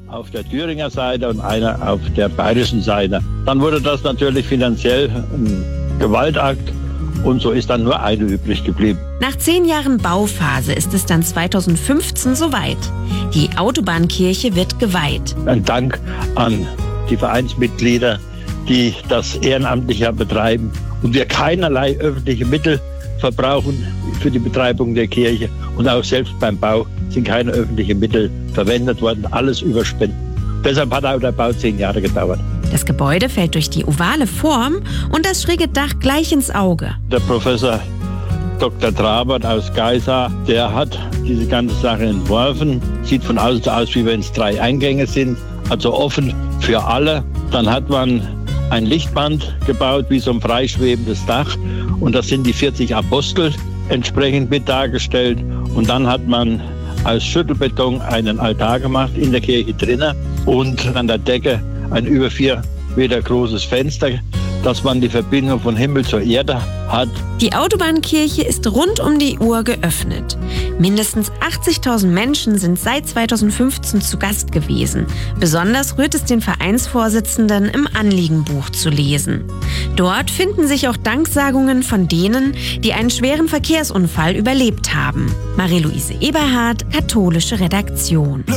auf der Thüringer Seite und einer auf der bayerischen Seite. Dann wurde das natürlich finanziell ein Gewaltakt und so ist dann nur eine übrig geblieben. Nach 10 Jahren Bauphase ist es dann 2015 soweit. Die Autobahnkirche wird geweiht. Ein Dank an die Vereinsmitglieder, die das ehrenamtlich betreiben und wir keinerlei öffentliche Mittel verbrauchen für die Betreibung der Kirche und auch selbst beim Bau sind keine öffentlichen Mittel verwendet worden, alles über Spenden. Deshalb hat auch der Bau 10 Jahre gedauert. Das Gebäude fällt durch die ovale Form und das schräge Dach gleich ins Auge. Der Professor Dr. Trabert aus Geisa, der hat diese ganze Sache entworfen. Sieht von außen so aus, wie wenn es 3 Eingänge sind, also offen für alle. Dann hat man ein Lichtband gebaut, wie so ein freischwebendes Dach. Und das sind die 40 Apostel entsprechend mit dargestellt. Und dann hat man aus Schüttelbeton einen Altar gemacht in der Kirche drinnen und an der Decke ein über 4 Meter großes Fenster, dass man die Verbindung von Himmel zur Erde hat. Die Autobahnkirche ist rund um die Uhr geöffnet. Mindestens 80.000 Menschen sind seit 2015 zu Gast gewesen. Besonders rührt es den Vereinsvorsitzenden, im Anliegenbuch zu lesen. Dort finden sich auch Danksagungen von denen, die einen schweren Verkehrsunfall überlebt haben. Marie-Louise Eberhardt, katholische Redaktion.